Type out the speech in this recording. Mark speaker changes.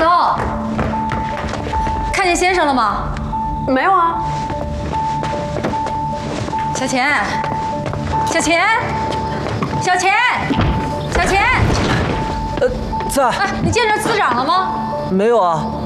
Speaker 1: 头，看见先生了吗？
Speaker 2: 没有啊。
Speaker 1: 小钱，小钱，小钱，小钱。
Speaker 3: 在。
Speaker 1: 哎，你见着司长了吗？
Speaker 3: 没有啊。